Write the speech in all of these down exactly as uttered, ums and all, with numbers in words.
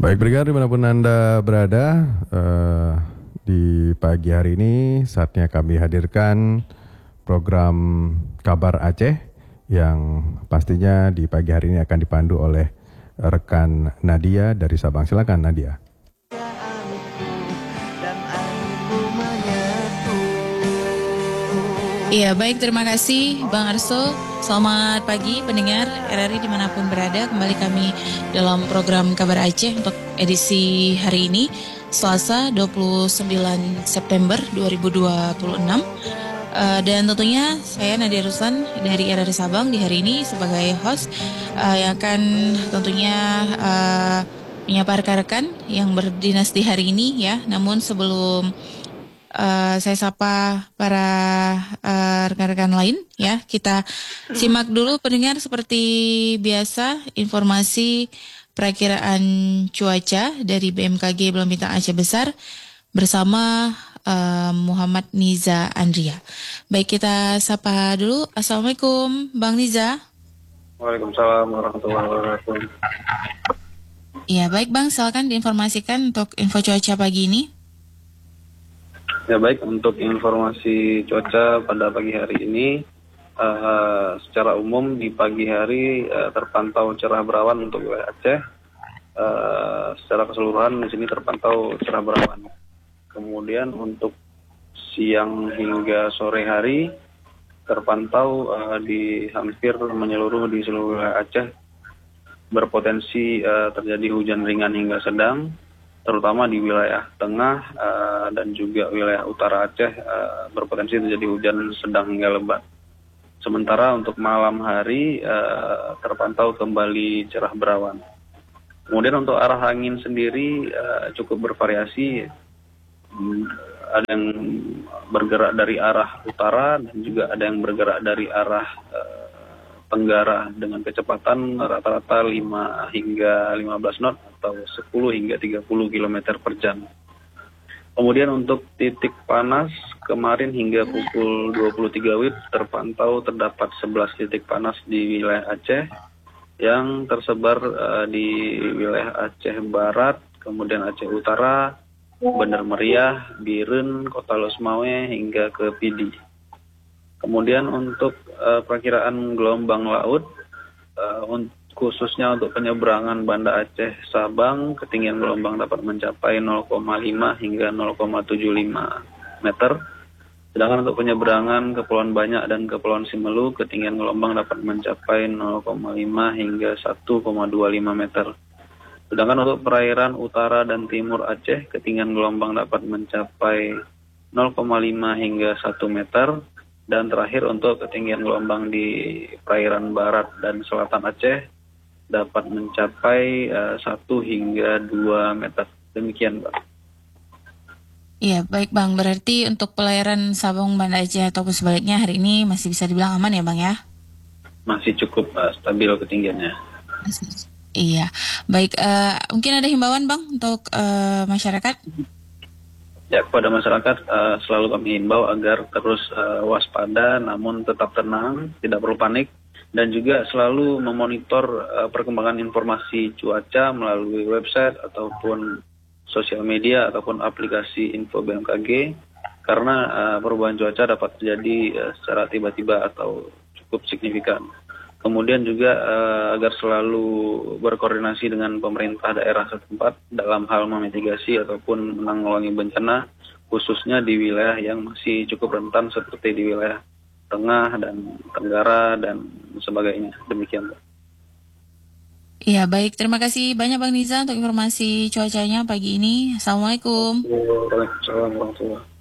Baik pendengar dimanapun Anda berada, uh, di pagi hari ini saatnya kami hadirkan program Kabar Aceh yang pastinya di pagi hari ini akan dipandu oleh rekan Nadia dari Sabang. Silakan Nadia. Iya, baik, terima kasih Bang Arso. Selamat pagi pendengar R R I dimanapun berada. Kembali kami dalam program Kabar Aceh untuk edisi hari ini, Selasa dua puluh sembilan September dua ribu dua puluh enam. Uh, dan tentunya saya Nadia Ruslan dari R R I Sabang di hari ini sebagai host uh, yang akan tentunya uh, menyapa rekan-rekan yang berdinas di hari ini ya. Namun sebelum Uh, saya sapa para uh, rekan-rekan lain ya. Kita simak dulu pendengar seperti biasa informasi perakiraan cuaca dari B M K G Belambangan Bintang Aceh Besar bersama uh, Muhammad Niza Andria. Baik, kita sapa dulu. Assalamualaikum Bang Niza. Waalaikumsalam warahmatullahi wabarakatuh. Iya, baik Bang, silakan diinformasikan untuk info cuaca pagi ini. Ya baik, untuk informasi cuaca pada pagi hari ini, uh, secara umum di pagi hari uh, terpantau cerah berawan untuk wilayah Aceh. Uh, secara keseluruhan di sini terpantau cerah berawan. Kemudian untuk siang hingga sore hari terpantau uh, di hampir menyeluruh di seluruh wilayah Aceh berpotensi uh, terjadi hujan ringan hingga sedang, terutama di wilayah tengah uh, dan juga wilayah utara Aceh uh, berpotensi terjadi hujan sedang hingga lebat. Sementara untuk malam hari uh, terpantau kembali cerah berawan. Kemudian untuk arah angin sendiri uh, cukup bervariasi. Hmm, ada yang bergerak dari arah utara dan juga ada yang bergerak dari arah uh, tenggara dengan kecepatan rata-rata lima hingga lima belas knot atau sepuluh hingga tiga puluh kilometer per jam. Kemudian untuk titik panas kemarin hingga pukul dua puluh tiga W I B terpantau terdapat sebelas titik panas di wilayah Aceh yang tersebar uh, di wilayah Aceh Barat, kemudian Aceh Utara, Bandar Meriah, Biren, Kota Losmawe hingga ke Pidi. Kemudian untuk uh, perakiraan gelombang laut, uh, un- khususnya untuk penyeberangan Banda Aceh Sabang, ketinggian gelombang dapat mencapai nol koma lima hingga nol koma tujuh lima meter. Sedangkan untuk penyeberangan Kepulauan Banyak dan Kepulauan Simelu, ketinggian gelombang dapat mencapai nol koma lima hingga satu koma dua lima meter. Sedangkan untuk perairan utara dan timur Aceh, ketinggian gelombang dapat mencapai nol koma lima hingga satu meter. Dan terakhir untuk ketinggian gelombang di perairan barat dan selatan Aceh dapat mencapai uh, satu hingga dua meter. Demikian, Pak. Iya, baik Bang. Berarti untuk pelayaran Sabang Banda Aceh ataupun sebaliknya hari ini masih bisa dibilang aman ya Bang ya? Masih cukup uh, stabil ketinggiannya. Iya, baik. Uh, mungkin ada himbauan Bang untuk uh, masyarakat? Ya, kepada masyarakat uh, selalu kami himbau agar terus uh, waspada namun tetap tenang, tidak perlu panik, dan juga selalu memonitor uh, perkembangan informasi cuaca melalui website ataupun sosial media ataupun aplikasi info B M K G, karena uh, perubahan cuaca dapat terjadi uh, secara tiba-tiba atau cukup signifikan. Kemudian juga uh, agar selalu berkoordinasi dengan pemerintah daerah setempat dalam hal memitigasi ataupun menanggulangi bencana, khususnya di wilayah yang masih cukup rentan seperti di wilayah tengah dan tenggara dan sebagainya. Demikian, Pak. Iya, baik. Terima kasih banyak Bang Niza untuk informasi cuacanya pagi ini. Assalamualaikum. Waalaikumsalam warahmatullahi wabarakatuh.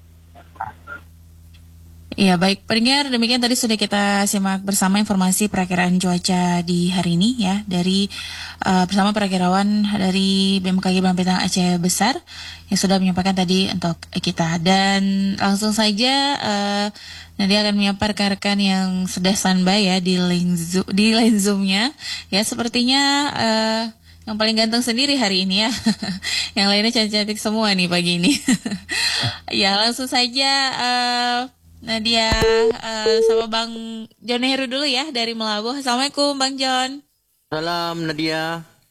Iya, baik pendengar, demikian tadi sudah kita simak bersama informasi perakiraan cuaca di hari ini ya dari uh, bersama perakirawan dari B M K G Belambangan Aceh Besar yang sudah menyampaikan tadi untuk kita. Dan langsung saja uh, nanti akan menyapa rekan-rekan yang sudah standby ya di line Zoom, di line Zoom-nya ya, sepertinya uh, yang paling ganteng sendiri hari ini ya. Yang lainnya cantik-cantik semua nih pagi ini. Ya, langsung saja uh, Nadia uh, sama Bang John Heru dulu ya dari Melabuh. Assalamualaikum Bang John. Salam Nadia.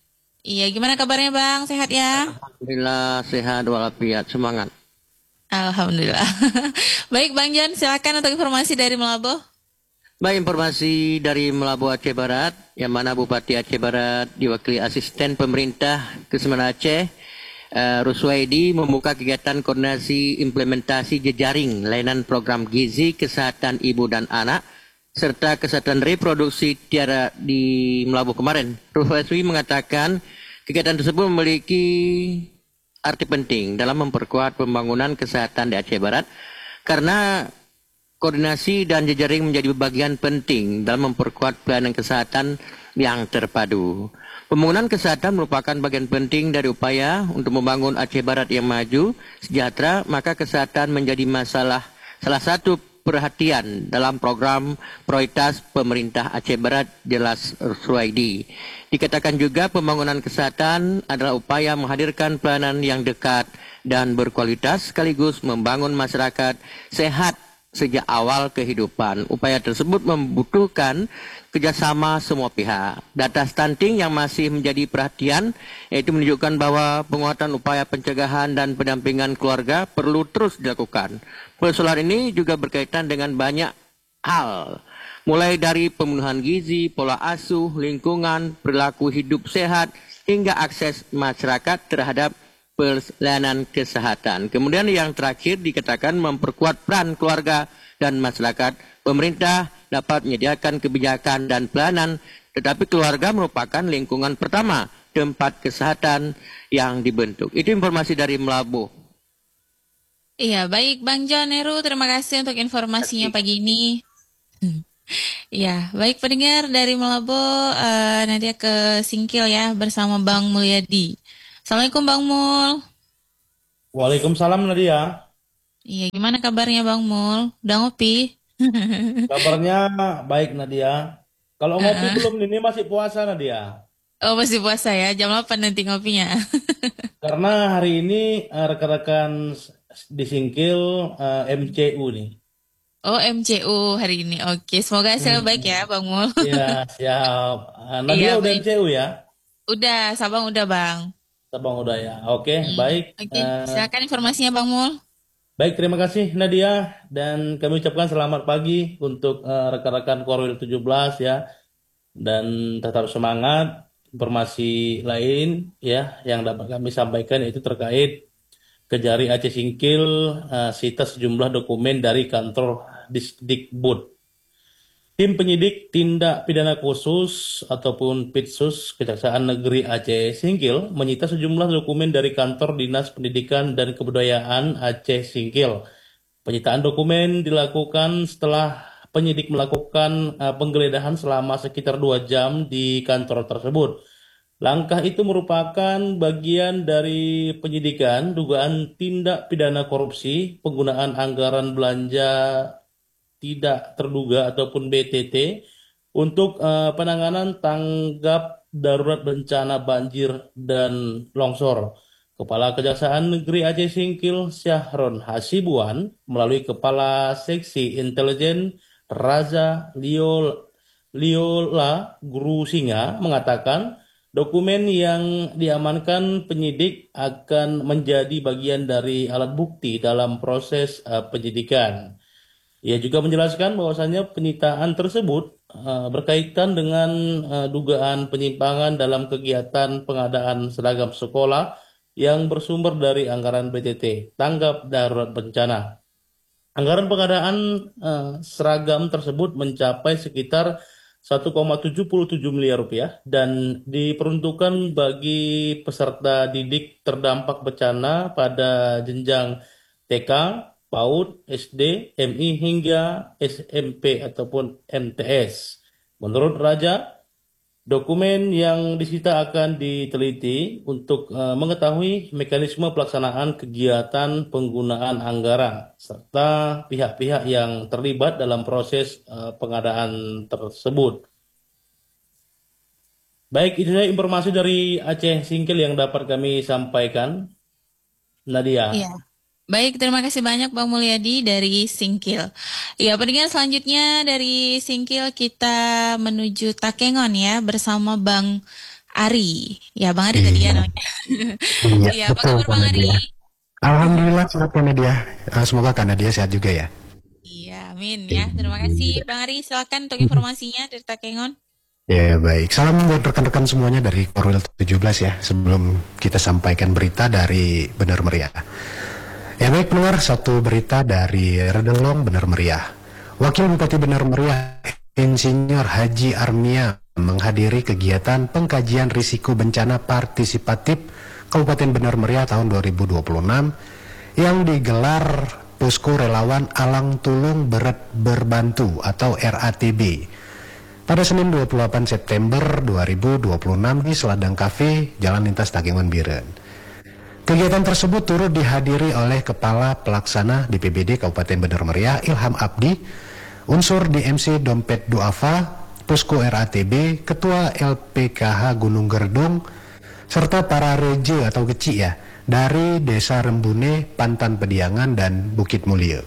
Iya, gimana kabarnya Bang? Sehat ya? Alhamdulillah sehat walafiat, semangat. Alhamdulillah. Baik Bang Jan, silakan untuk informasi dari Melabo. Baik, informasi dari Melabu Aceh Barat, yang mana Bupati Aceh Barat diwakili Asisten Pemerintah Keseimbangan Aceh, uh, Ruswaidi, membuka kegiatan koordinasi implementasi jejaring layanan program Gizi Kesehatan Ibu dan Anak serta kesehatan reproduksi tiara di Melabu kemarin. Ruswaidi mengatakan kegiatan tersebut memiliki arti penting dalam memperkuat pembangunan kesehatan di Aceh Barat karena koordinasi dan jejaring menjadi bagian penting dalam memperkuat pelayanan kesehatan yang terpadu. Pembangunan kesehatan merupakan bagian penting dari upaya untuk membangun Aceh Barat yang maju, sejahtera, maka kesehatan menjadi masalah salah satu perhatian dalam program prioritas pemerintah Aceh Barat, jelas Ruswaidi. Dikatakan juga pembangunan kesehatan adalah upaya menghadirkan pelayanan yang dekat dan berkualitas sekaligus membangun masyarakat sehat sejak awal kehidupan. Upaya tersebut membutuhkan kerjasama semua pihak. Data stunting yang masih menjadi perhatian yaitu menunjukkan bahwa penguatan upaya pencegahan dan pendampingan keluarga perlu terus dilakukan. Persoalan ini juga berkaitan dengan banyak hal, mulai dari pembunuhan gizi, pola asuh, lingkungan, perilaku hidup sehat, hingga akses masyarakat terhadap pelayanan kesehatan. Kemudian yang terakhir dikatakan memperkuat peran keluarga dan masyarakat. Pemerintah dapat menyediakan kebijakan dan pelayanan, tetapi keluarga merupakan lingkungan pertama tempat kesehatan yang dibentuk. Itu informasi dari Melabu. Iya, baik Bang Jan Heru, terima kasih untuk informasinya pagi ini. Iya, baik pendengar dari Melabo, uh, nanti ke Singkil ya bersama Bang Mulyadi. Assalamualaikum Bang Mul. Waalaikumsalam Nadia. Iya, gimana kabarnya Bang Mul? Udah ngopi? Kabarnya baik Nadia. Kalau ngopi Uh-uh. belum, ini masih puasa Nadia. Oh, masih puasa ya, jam delapan nanti ngopinya. Karena hari ini eh, rekan-rekan s- di Singkil eh, M C U nih. Oh, M C U hari ini. Oke, semoga hasilnya baik ya Bang Mul. Iya, siap. Eh, Iya, Nadia udah baik. M C U ya? Udah, Sabang udah Bang. Sabang udah ya. Oke, Hmm, baik. Oke, Eh, silakan informasinya Bang Mul. baik, terima kasih Nadia. Dan kami ucapkan selamat pagi untuk eh, rekan-rekan Korwil tujuh belas ya. Dan tetap semangat. Informasi lain ya yang dapat kami sampaikan yaitu terkait Kejari Aceh Singkil eh, sita sejumlah dokumen dari kantor Disdikbud. Tim penyidik tindak pidana khusus ataupun Pitsus Kejaksaan Negeri Aceh Singkil menyita sejumlah dokumen dari kantor Dinas Pendidikan dan Kebudayaan Aceh Singkil. Penyitaan dokumen dilakukan setelah penyidik melakukan eh, penggeledahan selama sekitar dua jam di kantor tersebut. Langkah itu merupakan bagian dari penyidikan dugaan tindak pidana korupsi, penggunaan anggaran belanja tidak terduga ataupun B T T untuk eh, penanganan tanggap darurat bencana banjir dan longsor. Kepala Kejaksaan Negeri Aceh Singkil Syahron Hasibuan melalui Kepala Seksi Intelijen Raza Liol Liola Guru Singa mengatakan dokumen yang diamankan penyidik akan menjadi bagian dari alat bukti dalam proses eh, penyidikan. Ia juga menjelaskan bahwasannya penyitaan tersebut eh, berkaitan dengan eh, dugaan penyimpangan dalam kegiatan pengadaan seragam sekolah yang bersumber dari anggaran B T T, tanggap darurat bencana. Anggaran pengadaan eh, seragam tersebut mencapai sekitar satu koma tujuh tujuh miliar rupiah dan diperuntukkan bagi peserta didik terdampak bencana pada jenjang T K, PAUD, S D, M I hingga S M P ataupun M T S. Menurut Raja, dokumen yang disita akan diteliti untuk eh, mengetahui mekanisme pelaksanaan kegiatan penggunaan anggaran serta pihak-pihak yang terlibat dalam proses eh, pengadaan tersebut. Baik, itu saja informasi dari Aceh Singkil yang dapat kami sampaikan. Nadia. Iya. Baik, terima kasih banyak Bang Mulyadi dari Singkil. Ya, pendengar selanjutnya dari Singkil kita menuju Takengon ya bersama Bang Ari. Ya, Bang Ari tadi ya Iya, namanya. iya, Iya, apa betul kabar Kak Bang Ari? Nadia. Alhamdulillah sehat Kak Nadia. Eh, Semoga Kak Nadia sehat juga ya. Iya, amin ya. Terima kasih Iya. Bang Ari. Silakan untuk informasinya dari Takengon. Ya baik, salam buat rekan-rekan semuanya dari Korwil tujuh belas ya. Sebelum kita sampaikan berita dari Benar Meriah. Ya baik pendengar, satu berita dari Redelong Benar Meriah. Wakil Bupati Benar Meriah, Insinyur Haji Armia menghadiri kegiatan pengkajian risiko bencana partisipatif Kabupaten Benar Meriah tahun dua ribu dua puluh enam yang digelar Posko Relawan Alang Tulung Beret Berbantu atau R A T B pada Senin dua puluh delapan September dua ribu dua puluh enam di Seladang Cafe, Jalan Lintas Takengon Biren. Kegiatan tersebut turut dihadiri oleh Kepala Pelaksana D P B D Kabupaten Benar Meriah Ilham Abdi, unsur D M C Dompet Duafa, Posko R A T B, Ketua L P K H Gunung Gerdung, serta para reje atau keci ya dari Desa Rembune, Pantan Pediangan, dan Bukit Mulia.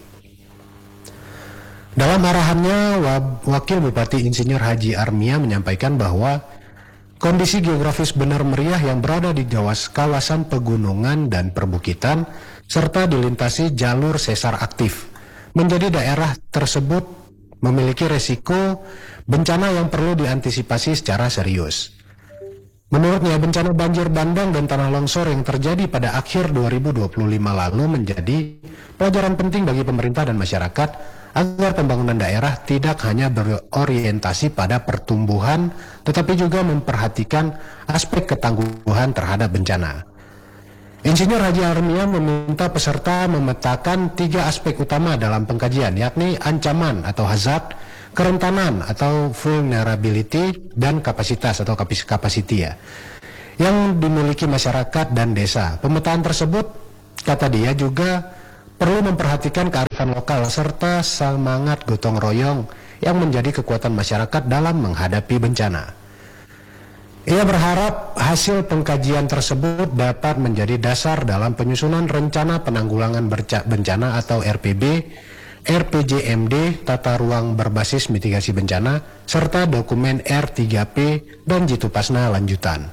Dalam arahannya, Wakil Bupati Insinyur Haji Armia menyampaikan bahwa kondisi geografis Benar Meriah yang berada di kawasan pegunungan dan perbukitan serta dilintasi jalur sesar aktif menjadi daerah tersebut memiliki resiko bencana yang perlu diantisipasi secara serius. Menurutnya, bencana banjir bandang dan tanah longsor yang terjadi pada akhir dua ribu dua puluh lima lalu menjadi pelajaran penting bagi pemerintah dan masyarakat agar pembangunan daerah tidak hanya berorientasi pada pertumbuhan, tetapi juga memperhatikan aspek ketangguhan terhadap bencana. Insinyur Haji Armia meminta peserta memetakan tiga aspek utama dalam pengkajian, yakni ancaman atau hazard, kerentanan atau vulnerability, dan kapasitas atau capacity ya, yang dimiliki masyarakat dan desa. Pemetaan tersebut, kata dia, juga perlu memperhatikan kearifan lokal serta semangat gotong royong yang menjadi kekuatan masyarakat dalam menghadapi bencana. Ia berharap hasil pengkajian tersebut dapat menjadi dasar dalam penyusunan rencana penanggulangan bencana atau R P B, R P J M D, tata ruang berbasis mitigasi bencana, serta dokumen R tiga P dan Jitupasna lanjutan.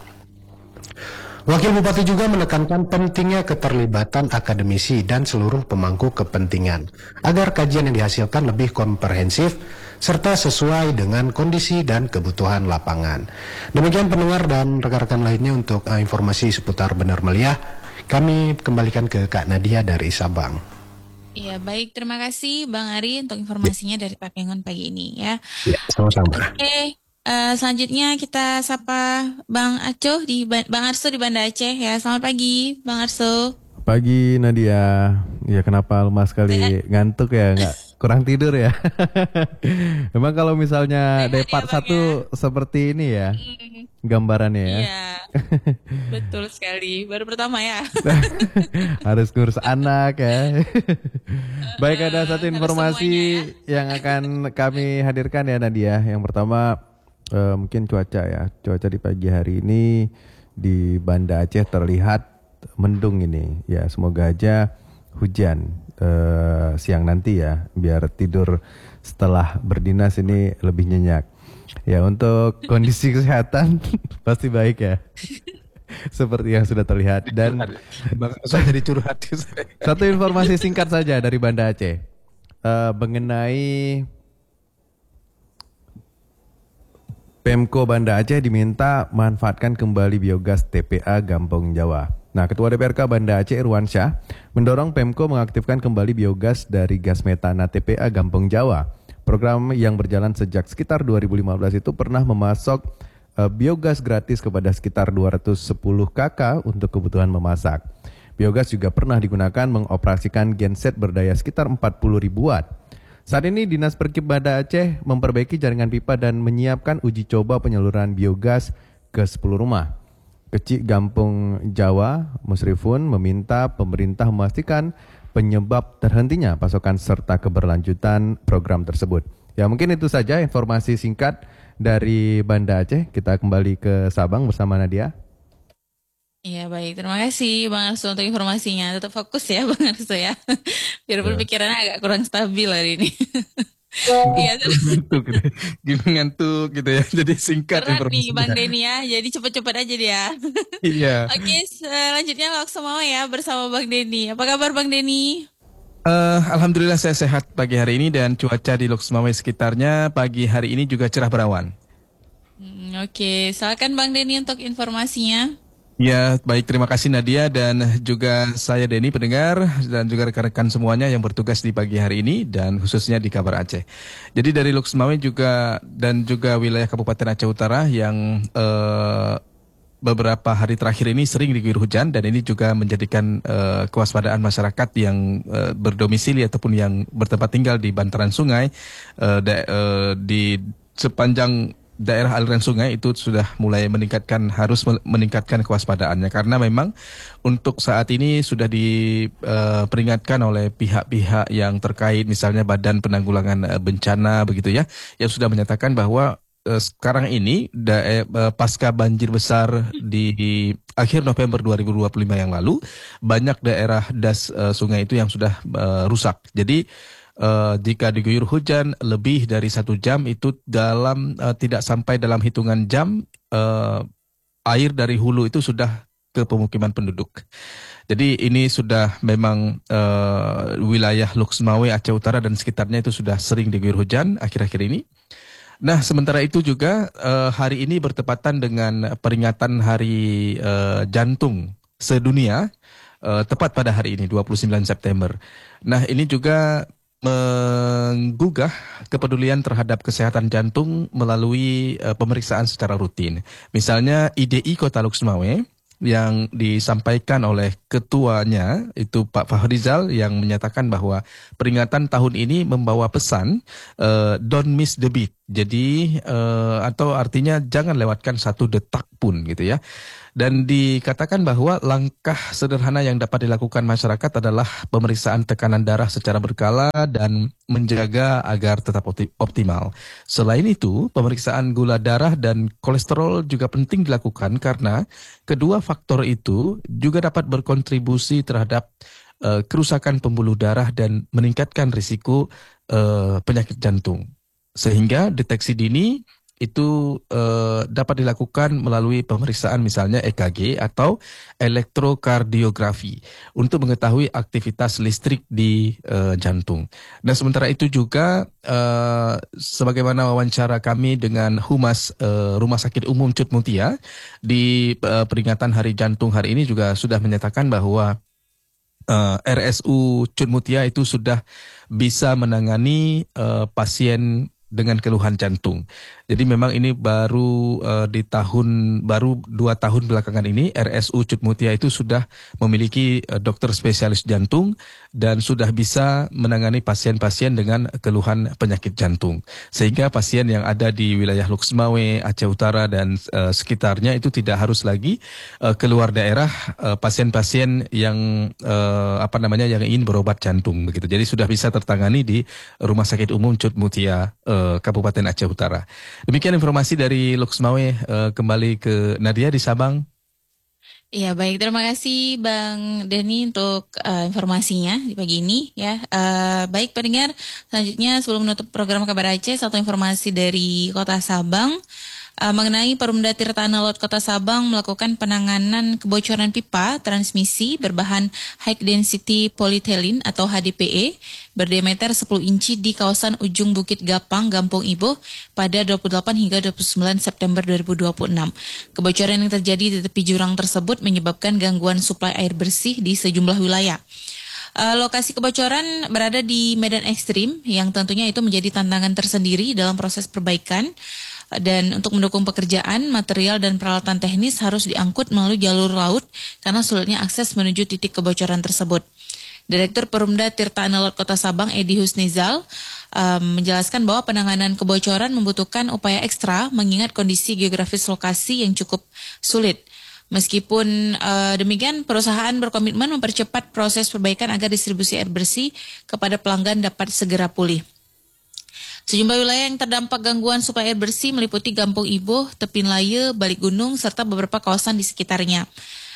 Wakil Bupati juga menekankan pentingnya keterlibatan akademisi dan seluruh pemangku kepentingan agar kajian yang dihasilkan lebih komprehensif serta sesuai dengan kondisi dan kebutuhan lapangan. Demikian pendengar dan rekan-rekan lainnya untuk uh, informasi seputar Benar Meriah. Kami kembalikan ke Kak Nadia dari Sabang. Iya, baik. Terima kasih Bang Ari untuk informasinya dari Takengon pagi ini ya. Ya, sama-sama. Oke. Uh, selanjutnya kita sapa Bang Aco di Bang Arso di Banda Aceh ya. Selamat pagi Bang Arso. Pagi Nadia. Ya kenapa lemas sekali, ngantuk ya, nggak kurang tidur ya. Memang kalau misalnya dari part satu seperti ini ya gambarannya ya. Iya, betul sekali. Baru pertama ya. Harus ngurus anak ya. Baik, ada satu informasi ya. yang akan kami hadirkan ya Nadia. Yang pertama Uh, mungkin cuaca ya, cuaca di pagi hari ini di Banda Aceh terlihat mendung ini ya, semoga aja hujan uh, siang nanti ya, biar tidur setelah berdinas ini lebih nyenyak ya. Untuk kondisi kesehatan pasti baik ya, seperti yang sudah terlihat. Dan saya jadi curhat. Satu informasi singkat saja dari Banda Aceh uh, mengenai Pemko Banda Aceh diminta manfaatkan kembali biogas T P A Gampong Jawa. Nah, Ketua D P R K Banda Aceh Irwansyah mendorong Pemko mengaktifkan kembali biogas dari gas metana T P A Gampong Jawa. Program yang berjalan sejak sekitar dua ribu lima belas itu pernah memasok uh, biogas gratis kepada sekitar dua ratus sepuluh kakak untuk kebutuhan memasak. Biogas juga pernah digunakan mengoperasikan genset berdaya sekitar empat puluh ribu watt. Saat ini Dinas Perkip Banda Aceh memperbaiki jaringan pipa dan menyiapkan uji coba penyaluran biogas ke sepuluh rumah. Kecik Gampong Jawa, Musrifun meminta pemerintah memastikan penyebab terhentinya pasokan serta keberlanjutan program tersebut. Ya, mungkin itu saja informasi singkat dari Banda Aceh. Kita kembali ke Sabang bersama Nadia. Iya, baik, terima kasih Bang Arso untuk informasinya. Tetap fokus ya Bang Arso ya. Biarpun pikirannya agak kurang stabil hari ini. Iya, terus ngantuk gitu. Gimana ngantuk gitu ya. Jadi singkat berat nih Bang informasinya. Denny ya. Jadi cepet-cepet aja dia. Iya. Oke, selanjutnya Loksmawe ya bersama Bang Denny. Apa kabar Bang Denny? Eh, Alhamdulillah saya sehat pagi hari ini dan cuaca di Loksmawe sekitarnya pagi hari ini juga cerah berawan. Hmm, Oke, silakan Bang Denny untuk informasinya. Ya, baik, terima kasih Nadia dan juga saya Denny pendengar dan juga rekan-rekan semuanya yang bertugas di pagi hari ini dan khususnya di Kabar Aceh. Jadi dari Loksmawe juga dan juga wilayah Kabupaten Aceh Utara yang eh, beberapa hari terakhir ini sering diguyur hujan dan ini juga menjadikan eh, kewaspadaan masyarakat yang eh, berdomisili ataupun yang bertempat tinggal di bantaran sungai eh, da- eh, di sepanjang daerah aliran sungai itu sudah mulai meningkatkan harus me- meningkatkan kewaspadaannya karena memang untuk saat ini sudah diperingatkan oleh pihak-pihak yang terkait misalnya Badan Penanggulangan eh, Bencana begitu ya yang sudah menyatakan bahwa eh, sekarang ini da- eh, eh, pasca banjir besar di, di akhir November dua ribu dua puluh lima yang lalu banyak daerah das eh, sungai itu yang sudah eh, rusak. Jadi eh, jika diguyur hujan lebih dari satu jam itu dalam eh, tidak sampai dalam hitungan jam eh, air dari hulu itu sudah ke pemukiman penduduk. Jadi ini sudah memang eh, wilayah Loksmawe, Aceh Utara dan sekitarnya itu sudah sering diguyur hujan akhir-akhir ini. Nah, sementara itu juga eh, hari ini bertepatan dengan peringatan Hari eh, Jantung Sedunia, eh, tepat pada hari ini, dua puluh sembilan September. Nah, ini juga menggugah kepedulian terhadap kesehatan jantung melalui eh, pemeriksaan secara rutin. Misalnya I D I Kota Loksmawe yang disampaikan oleh ketuanya itu Pak Fahrizal yang menyatakan bahwa peringatan tahun ini membawa pesan eh, don't miss the beat. Jadi eh, atau artinya jangan lewatkan satu detak pun gitu ya. Dan dikatakan bahwa langkah sederhana yang dapat dilakukan masyarakat adalah pemeriksaan tekanan darah secara berkala dan menjaga agar tetap opti- optimal. Selain itu, pemeriksaan gula darah dan kolesterol juga penting dilakukan karena kedua faktor itu juga dapat berkontribusi terhadap eh, kerusakan pembuluh darah dan meningkatkan risiko eh, penyakit jantung. Sehingga deteksi dini itu eh, dapat dilakukan melalui pemeriksaan misalnya E K G atau elektrokardiografi untuk mengetahui aktivitas listrik di eh, jantung. Dan sementara itu juga eh, sebagaimana wawancara kami dengan Humas eh, Rumah Sakit Umum Cut Mutia di eh, peringatan Hari Jantung hari ini juga sudah menyatakan bahwa eh, R S U Cut Mutia itu sudah bisa menangani eh, pasien dengan keluhan jantung. Jadi memang ini baru uh, di tahun baru dua tahun belakangan ini R S U Cut Mutia itu sudah memiliki uh, dokter spesialis jantung dan sudah bisa menangani pasien-pasien dengan keluhan penyakit jantung. Sehingga pasien yang ada di wilayah Loksmawe, Aceh Utara dan uh, sekitarnya itu tidak harus lagi uh, keluar daerah uh, pasien-pasien yang uh, apa namanya yang ingin berobat jantung begitu. Jadi sudah bisa tertangani di Rumah Sakit Umum Cut Mutia uh, Kabupaten Aceh Utara. Demikian informasi dari Loksmawe, uh, kembali ke Nadia di Sabang. Iya baik, terima kasih Bang Denny untuk uh, informasinya di pagi ini ya. Uh, baik pendengar, selanjutnya sebelum menutup program Kabar Aceh, satu informasi dari Kota Sabang. Uh, mengenai Perumda Tirtana Laut Kota Sabang melakukan penanganan kebocoran pipa transmisi berbahan high density polyethylene atau H D P E berdiameter sepuluh inci di kawasan ujung Bukit Gapang, Gampong Ibo pada dua puluh delapan hingga dua puluh sembilan September dua ribu dua puluh enam. Kebocoran yang terjadi di tepi jurang tersebut menyebabkan gangguan suplai air bersih di sejumlah wilayah. Uh, lokasi kebocoran berada di medan ekstrim yang tentunya itu menjadi tantangan tersendiri dalam proses perbaikan. Dan untuk mendukung pekerjaan, material dan peralatan teknis harus diangkut melalui jalur laut karena sulitnya akses menuju titik kebocoran tersebut. Direktur Perumda Tirtana Laut Kota Sabang, Edi Husnizal, um, menjelaskan bahwa penanganan kebocoran membutuhkan upaya ekstra mengingat kondisi geografis lokasi yang cukup sulit. Meskipun uh, demikian, perusahaan berkomitmen mempercepat proses perbaikan agar distribusi air bersih kepada pelanggan dapat segera pulih. Sejumlah wilayah yang terdampak gangguan suplai air bersih meliputi Gampong Ibo, Tepin Laye, Balik Gunung, serta beberapa kawasan di sekitarnya.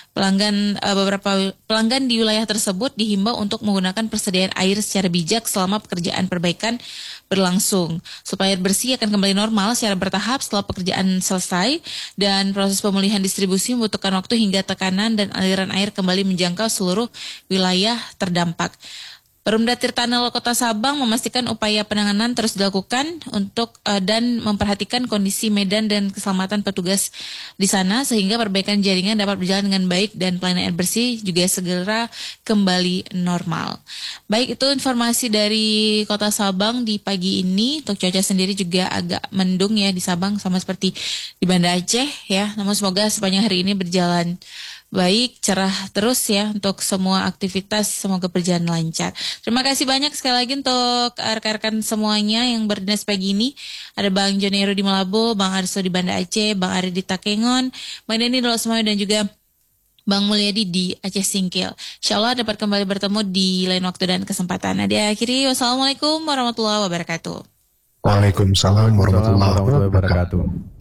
Pelanggan uh, beberapa pelanggan di wilayah tersebut dihimbau untuk menggunakan persediaan air secara bijak selama pekerjaan perbaikan berlangsung. Supaya air bersih akan kembali normal secara bertahap setelah pekerjaan selesai dan proses pemulihan distribusi membutuhkan waktu hingga tekanan dan aliran air kembali menjangkau seluruh wilayah terdampak. Perumda Tirtanel Kota Sabang memastikan upaya penanganan terus dilakukan untuk uh, dan memperhatikan kondisi medan dan keselamatan petugas di sana sehingga perbaikan jaringan dapat berjalan dengan baik dan pelayanan air bersih juga segera kembali normal. Baik, itu informasi dari Kota Sabang di pagi ini. Untuk cuaca sendiri juga agak mendung ya di Sabang sama seperti di Banda Aceh ya. Namun semoga sepanjang hari ini berjalan baik, cerah terus ya untuk semua aktivitas, semoga berjalan lancar. Terima kasih banyak sekali lagi untuk rekan-rekan semuanya yang berdinas pagi ini. Ada Bang Jonero di Malabo, Bang Arso di Banda Aceh, Bang Ari di Takengon, Bang Denny di Losmawe dan juga Bang Mulyadi di Aceh Singkil. Insya Allah dapat kembali bertemu di lain waktu dan kesempatan. Nah, diakhiri, wassalamualaikum warahmatullahi wabarakatuh. Waalaikumsalam warahmatullahi wabarakatuh.